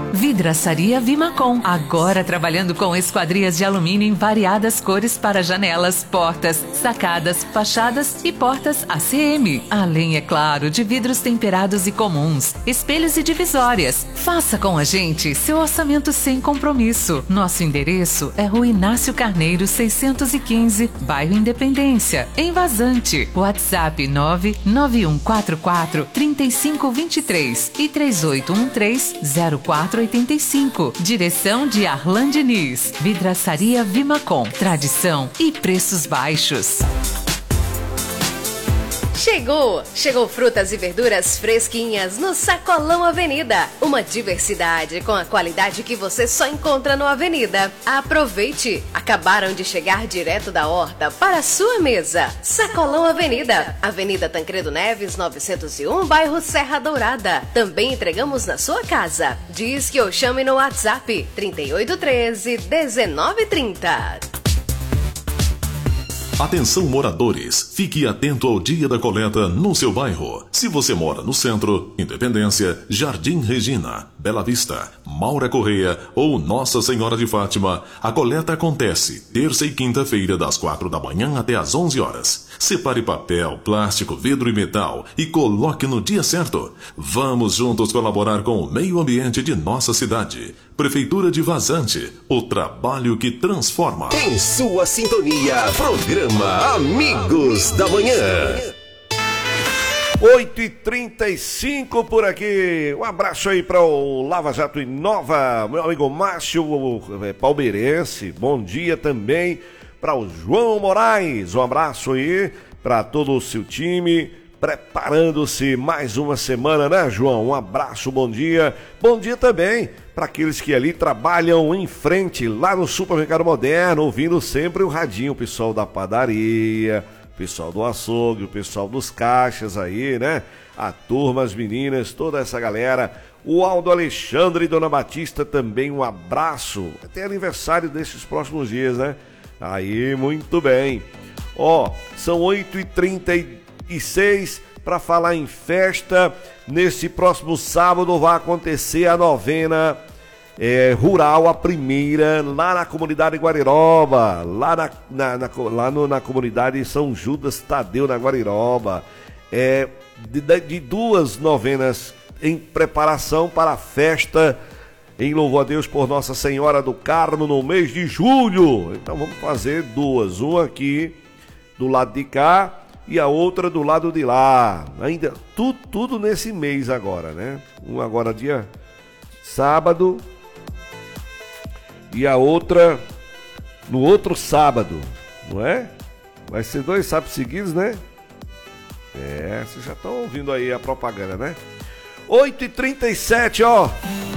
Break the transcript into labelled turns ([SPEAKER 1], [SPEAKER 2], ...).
[SPEAKER 1] Vidraçaria Vimacom, agora trabalhando com esquadrias de alumínio em variadas cores para janelas, portas, sacadas, fachadas e portas ACM. Além, é claro, de vidros temperados e comuns, espelhos e divisórias. Faça com a gente seu orçamento sem compromisso. Nosso endereço é Rua Inácio Carneiro 615, bairro Independência, em Vazante. WhatsApp 99144 3523 e 3813 0485. Direção de Arlan Diniz. Vidraçaria Vimacom. Tradição e preços baixos.
[SPEAKER 2] Chegou frutas e verduras fresquinhas no Sacolão Avenida. Uma diversidade com a qualidade que você só encontra no Avenida. Aproveite! Acabaram de chegar direto da horta para a sua mesa. Sacolão Avenida, Avenida Tancredo Neves 901, bairro Serra Dourada. Também entregamos na sua casa. Diz que eu chame no WhatsApp 3813-1930.
[SPEAKER 3] Atenção, moradores, fique atento ao dia da coleta no seu bairro. Se você mora no centro, Independência, Jardim Regina, Bela Vista, Maura Correia ou Nossa Senhora de Fátima, a coleta acontece terça e quinta-feira das 4 da manhã até às 11 horas. Separe papel, plástico, vidro e metal e coloque no dia certo. Vamos juntos colaborar com o meio ambiente de nossa cidade. Prefeitura de Vazante, o trabalho que transforma.
[SPEAKER 4] Em sua sintonia, programa Amigos da Manhã.
[SPEAKER 5] 8h35 por aqui. Um abraço aí para o Lava Jato Inova, meu amigo Márcio Palmeirense. Bom dia também para o João Moraes. Um abraço aí para todo o seu time, preparando-se mais uma semana, né, João? Um abraço, bom dia. Bom dia também para aqueles que ali trabalham em frente, lá no Supermercado Moderno, ouvindo sempre o radinho, o pessoal da padaria, o pessoal do açougue, o pessoal dos caixas aí, né? A turma, as meninas, toda essa galera. O Aldo Alexandre e Dona Batista também, um abraço. Tem aniversário desses próximos dias, né? Aí, muito bem. Ó, são 8h36 para falar em festa. Nesse próximo sábado vai acontecer a novena rural, a primeira, lá na comunidade Guariroba, lá na comunidade São Judas Tadeu, na Guariroba. De duas novenas em preparação para a festa em louvor a Deus por Nossa Senhora do Carmo no mês de julho. Então vamos fazer duas, uma aqui do lado de cá e a outra do lado de lá. Ainda tudo nesse mês agora, né? Uma agora dia sábado e a outra no outro sábado, não é? Vai ser 2 sábados seguidos, né? Vocês já estão ouvindo aí a propaganda, né? 8h37, ó.